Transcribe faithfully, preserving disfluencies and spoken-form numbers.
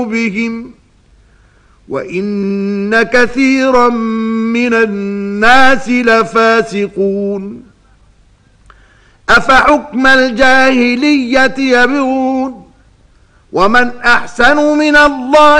قلوبهم وإن كثيرا من الناس لفاسقون أفحكم الجاهلية يبغون ومن أحسن من الله